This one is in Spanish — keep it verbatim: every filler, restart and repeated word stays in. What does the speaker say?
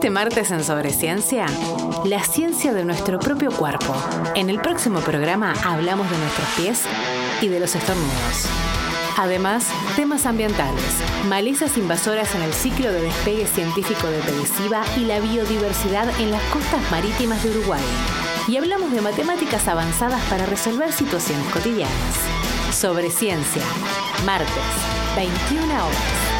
Este martes en Sobreciencia, la ciencia de nuestro propio cuerpo. En el próximo programa hablamos de nuestros pies y de los estornudos. Además, temas ambientales, malezas invasoras en el ciclo de despegue científico de Pereciba y la biodiversidad en las costas marítimas de Uruguay. Y hablamos de matemáticas avanzadas para resolver situaciones cotidianas. Sobreciencia, martes, veintiuna horas.